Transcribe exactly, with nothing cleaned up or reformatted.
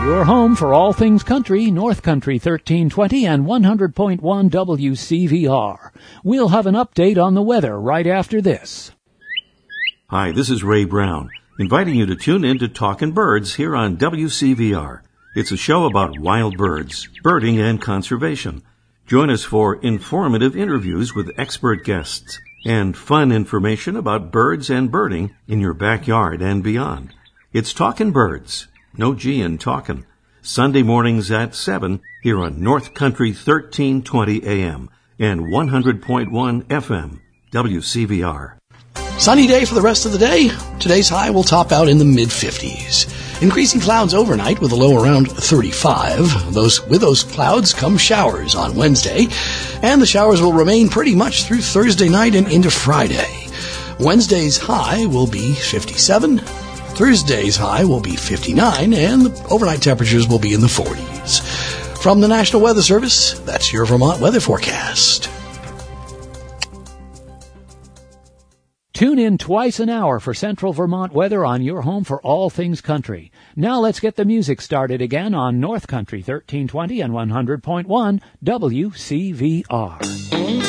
Your home for all things country, North Country thirteen twenty and one hundred point one W C V R. We'll have an update on the weather right after this. Hi, this is Ray Brown, inviting you to tune in to Talkin' Birds here on W C V R. It's a show about wild birds, birding, and conservation. Join us for informative interviews with expert guests and fun information about birds and birding in your backyard and beyond. It's Talkin' Birds. No G in talkin'. Sunday mornings at seven here on North Country thirteen twenty A M and one hundred point one F M, W C V R. Sunny day for the rest of the day. Today's high will top out in the mid-fifties. Increasing clouds overnight with a low around thirty-five. Those, with those clouds come showers on Wednesday, and the showers will remain pretty much through Thursday night and into Friday. Wednesday's high will be fifty-seven. Thursday's high will be fifty-nine, and the overnight temperatures will be in the forties. From the National Weather Service, that's your Vermont weather forecast. Tune in twice an hour for Central Vermont weather on your home for all things country. Now let's get the music started again on North Country thirteen twenty and one hundred point one W C V R.